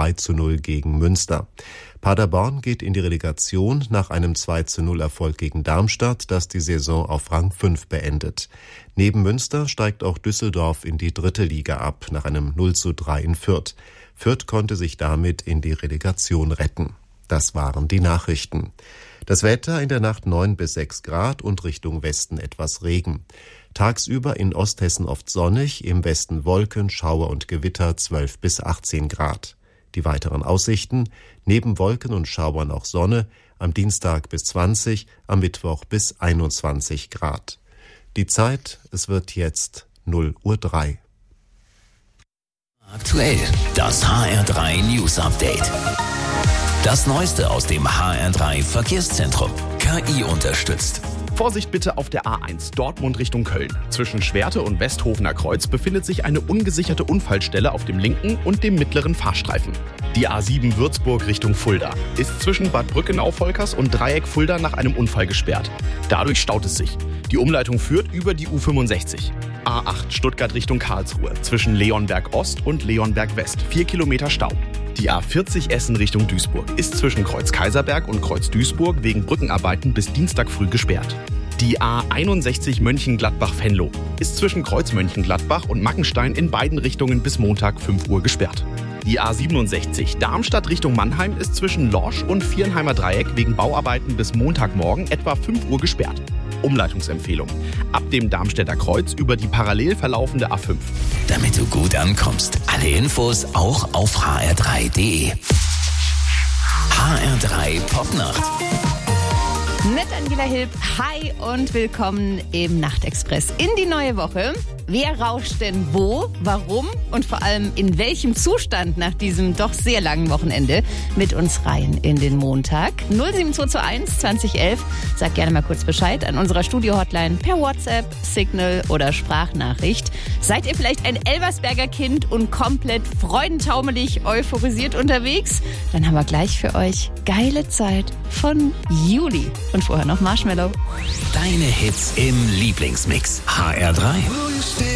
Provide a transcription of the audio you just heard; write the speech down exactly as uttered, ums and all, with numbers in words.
zwei zu null gegen Münster. Paderborn geht in die Relegation nach einem zwei zu null Erfolg gegen Darmstadt, das die Saison auf Rang fünf beendet. Neben Münster steigt auch Düsseldorf in die dritte Liga ab, nach einem null zu drei in Fürth. Fürth konnte sich damit in die Relegation retten. Das waren die Nachrichten. Das Wetter: in der Nacht neun bis sechs Grad und Richtung Westen etwas Regen. Tagsüber in Osthessen oft sonnig, im Westen Wolken, Schauer und Gewitter zwölf bis achtzehn Grad. Die weiteren Aussichten: neben Wolken und Schauern auch Sonne, am Dienstag bis zwanzig, am Mittwoch bis einundzwanzig Grad. Die Zeit: es wird jetzt null Uhr drei. Aktuell das H R drei News Update. Das Neueste aus dem H R drei Verkehrszentrum. K I unterstützt. Vorsicht bitte auf der A eins, Dortmund Richtung Köln. Zwischen Schwerte und Westhofener Kreuz befindet sich eine ungesicherte Unfallstelle auf dem linken und dem mittleren Fahrstreifen. Die A sieben Würzburg Richtung Fulda ist zwischen Bad Brückenau-Volkers und Dreieck Fulda nach einem Unfall gesperrt. Dadurch staut es sich. Die Umleitung führt über die U fünfundsechzig. A acht Stuttgart Richtung Karlsruhe zwischen Leonberg Ost und Leonberg West. Vier Kilometer Stau. Die A vierzig Essen Richtung Duisburg ist zwischen Kreuz Kaiserberg und Kreuz Duisburg wegen Brückenarbeiten bis Dienstag früh gesperrt. Die A einundsechzig Mönchengladbach-Venlo ist zwischen Kreuz Mönchengladbach und Mackenstein in beiden Richtungen bis Montag fünf Uhr gesperrt. Die A siebenundsechzig Darmstadt Richtung Mannheim ist zwischen Lorsch und Viernheimer Dreieck wegen Bauarbeiten bis Montagmorgen etwa fünf Uhr gesperrt. Umleitungsempfehlung: ab dem Darmstädter Kreuz über die parallel verlaufende A fünf. Damit du gut ankommst, alle Infos auch auf h r drei punkt d e. H R drei Popnacht. Mit Angela Hilb, hi und willkommen im Nachtexpress in die neue Woche. Wer rauscht denn wo, warum und vor allem in welchem Zustand nach diesem doch sehr langen Wochenende mit uns rein in den Montag? null sieben zwei zwei eins zwanzig elf. Sag gerne mal kurz Bescheid an unserer Studio-Hotline per WhatsApp, Signal oder Sprachnachricht. Seid ihr vielleicht ein Elversberger Kind und komplett freudentaumelig euphorisiert unterwegs? Dann haben wir gleich für euch geile Zeit von Juli. Und vorher noch Marshmello. Deine Hits im Lieblingsmix. H R drei.